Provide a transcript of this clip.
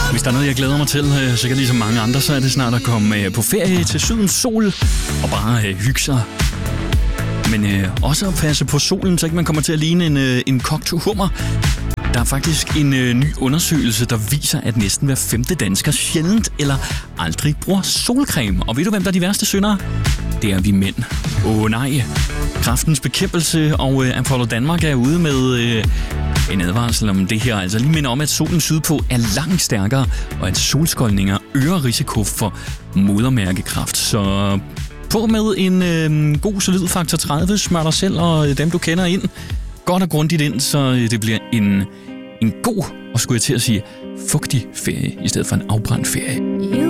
Hvis der er noget, jeg glæder mig til, sikkert ligesom mange andre, så er det snart at komme på ferie til sydens sol og bare hygge sig. Men også at passe på solen, så ikke man kommer til at ligne en kogt hummer. Der er faktisk en ny undersøgelse, der viser, at næsten hver 5. dansker sjældent eller aldrig bruger solcreme. Og ved du, hvem der er de værste syndere? Det er vi mænd. Nej. Kræftens Bekæmpelse og Apollo Danmark er ude med en advarsel om det her. Altså lige minder om, at solen sydpå er langt stærkere, og at solskoldninger øger risiko for modermærkekræft. Så på med en god, solid faktor 30. Smør dig selv og dem, du kender ind. Godt og grundigt ind, så det bliver en god, og skulle jeg til at sige, fugtig ferie, i stedet for en afbrændt ferie.